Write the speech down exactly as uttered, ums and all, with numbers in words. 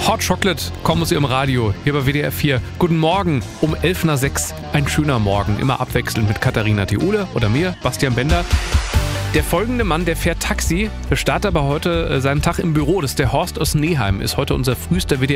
Hot Chocolate kommen aus Ihrem Radio, hier bei W D R vier. Guten Morgen um elf nach sechs. Ein schöner Morgen, immer abwechselnd mit Katharina Theule oder mir, Bastian Bender. Der folgende Mann, der fährt Taxi, startet aber heute seinen Tag im Büro. Das ist der Horst aus Neheim, ist heute unser frühester W D